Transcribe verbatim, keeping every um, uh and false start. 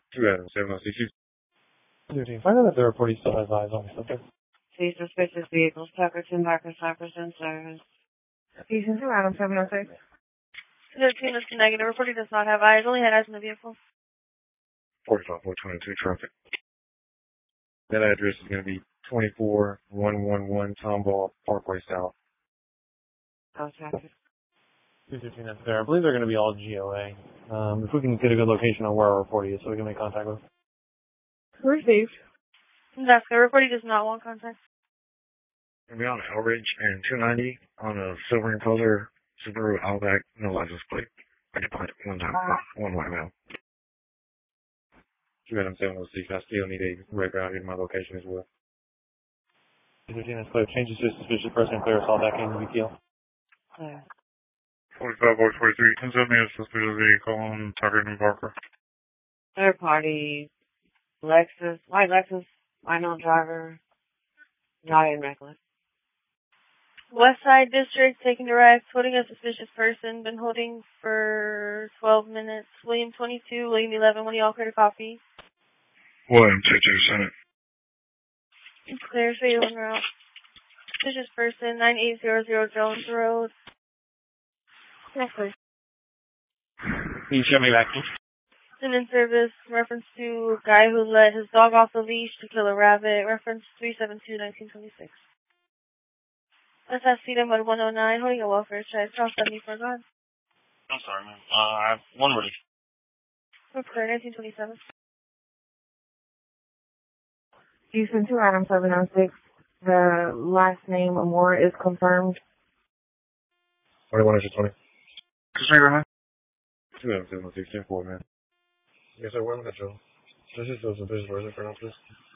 Two Adams, seven oh six two. Dude, find out if the report still has eyes on the subject. See suspicious vehicles, Tuckerton, Barker, Cypress, and Service. Houston two Adams, seven oh six. thirteen is negative. Reporting does not have eyes. Only had eyes in the vehicle. forty-five four twenty-two traffic. That address is going to be twenty-four one one one Tomball Parkway South. Oh, traffic. two thirteen, that's there. I believe they're going to be all G O A. Um, if we can get a good location on where our report is so we can make contact with. Received. That's good. Reporting does not want contact. Going to be on Elridge and two ninety on a silver Imposer Subaru Outback, no license plate. I can find it one time, one white male. two Adams, seven oh six. I still need a record out here in my location as well. two thirteen, that's clear. Changes to suspicious person, clear assault back in the B T L. Clear. forty-five four twenty-three. Can send me a suspicious vehicle on Tucker and Barker. Third party, Lexus, white Lexus, unknown driver, not in reckless. West Side District, taking direct, holding a suspicious person, been holding for twelve minutes. William twenty-two, William eleven, one of y'all clear to copy. William two two, Senate. Clear, for you en route. Suspicious person, nine eight zero zero Jones Road. Next, please. Can you show me back, please? And in service, reference to a guy who let his dog off the leash to kill a rabbit, reference three seven two nineteen twenty-six. S S C number one oh nine, holding a welfare check, cross seventy-four God. I'm sorry, man. Uh, I have one ready. We're clear, nineteen twenty-seven. Houston two Adams, seven oh six. The last name, Amore, is confirmed. twenty-one extra twenty. Just right now. two Adams, seven oh six, ten four, man. Yes, sir. Where am I, Joe? This is the suspicious person for now, please.